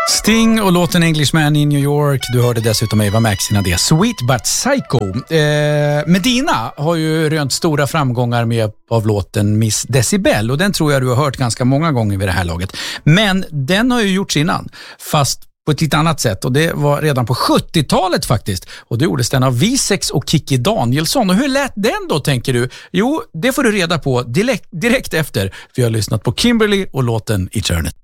Sting och låten Englishman in New York. Du hörde dessutom Eva Max innan det. Sweet but Psycho. Medina har ju rönt stora framgångar med av låten Miss Decibel. Och den tror jag du har hört ganska många gånger vid det här laget. Men den har ju gjorts innan. Fast på ett lite annat sätt. Och det var redan på 70-talet faktiskt. Och det gjordes den av V6 och Kikki Danielsson. Och hur lät den då, tänker du? Jo, det får du reda på direkt efter. Vi har lyssnat på Kimberly och låten Eternity.